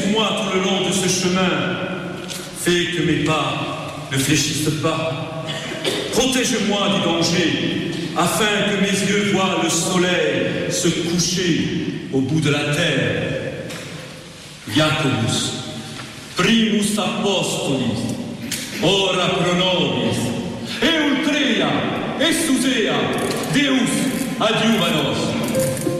moi tout le long de ce chemin. Fais que mes pas ne fléchissent pas. Protège-moi du danger, afin que mes yeux voient le soleil se coucher au bout de la terre. Jacobus, primus apostolis, ora pro nobis, et ultrea, et susea, Deus adiuva nos.